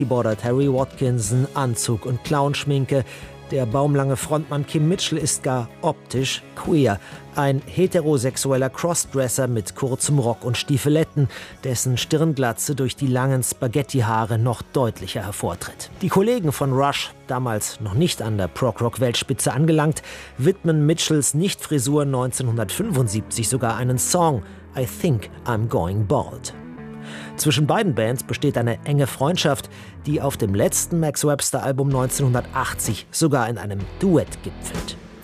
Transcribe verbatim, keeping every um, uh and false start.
Keyboarder Terry Watkinson, Anzug und Clownschminke. Der baumlange Frontmann Kim Mitchell ist gar optisch queer. Ein heterosexueller Crossdresser mit kurzem Rock und Stiefeletten, dessen Stirnglatze durch die langen Spaghettihaare noch deutlicher hervortritt. Die Kollegen von Rush, damals noch nicht an der Prog-Rock-Weltspitze angelangt, widmen Mitchells Nichtfrisur neunzehnhundertfünfundsiebzig sogar einen Song, I Think I'm Going Bald. Zwischen beiden Bands besteht eine enge Freundschaft, die auf dem letzten Max Webster-Album neunzehnhundertachtzig sogar in einem Duett gipfelt.